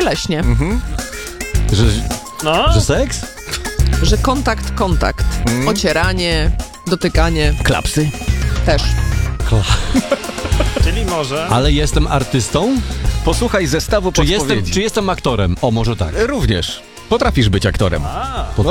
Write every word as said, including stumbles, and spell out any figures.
cieleśnie. Mhm. Że, No. że seks? Że kontakt, kontakt. Mm. Ocieranie, dotykanie Klapsy? też. Czyli może... Ale jestem artystą? Posłuchaj zestawu Czy podpowiedzi. jestem, czy jestem aktorem? O, może tak. Również. Potrafisz być aktorem. A.